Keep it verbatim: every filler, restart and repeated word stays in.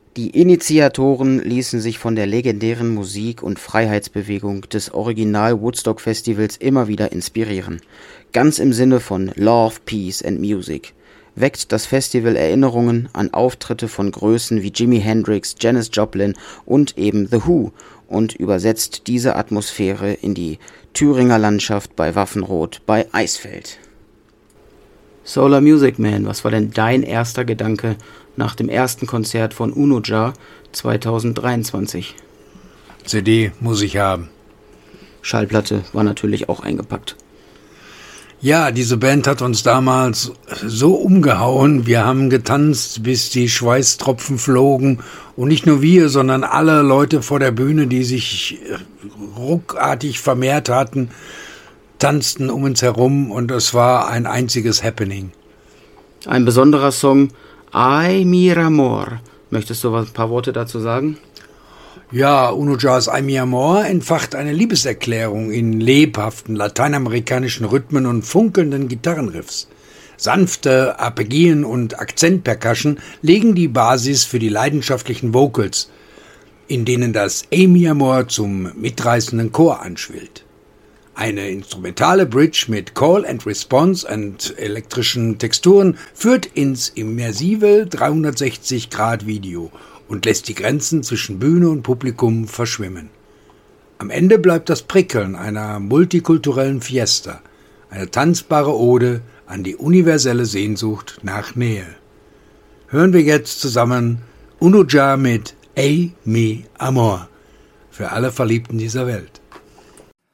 Die Initiatoren ließen sich von der legendären Musik und Freiheitsbewegung des Original-Woodstock-Festivals immer wieder inspirieren. Ganz im Sinne von Love, Peace and Music weckt das Festival Erinnerungen an Auftritte von Größen wie Jimi Hendrix, Janis Joplin und eben The Who und übersetzt diese Atmosphäre in die Thüringer Landschaft bei Waffenrot bei Eisfeld. Solar Music Man, was war denn dein erster Gedanke nach dem ersten Konzert von Unoja zweitausenddreiundzwanzig? C D muss ich haben. Schallplatte war natürlich auch eingepackt. Ja, diese Band hat uns damals so umgehauen. Wir haben getanzt, bis die Schweißtropfen flogen. Und nicht nur wir, sondern alle Leute vor der Bühne, die sich ruckartig vermehrt hatten, tanzten um uns herum. Und es war ein einziges Happening. Ein besonderer Song, Ay mi amor. Möchtest du ein paar Worte dazu sagen? Ja, Unoja's Ay mi amor entfacht eine Liebeserklärung in lebhaften lateinamerikanischen Rhythmen und funkelnden Gitarrenriffs. Sanfte Arpeggien und Akzentpercussion legen die Basis für die leidenschaftlichen Vocals, in denen das Ay mi amor zum mitreißenden Chor anschwillt. Eine instrumentale Bridge mit Call and Response und elektrischen Texturen führt ins immersive dreihundertsechzig Grad Video und lässt die Grenzen zwischen Bühne und Publikum verschwimmen. Am Ende bleibt das Prickeln einer multikulturellen Fiesta, eine tanzbare Ode an die universelle Sehnsucht nach Nähe. Hören wir jetzt zusammen Unoja mit Ay mi amor für alle Verliebten dieser Welt.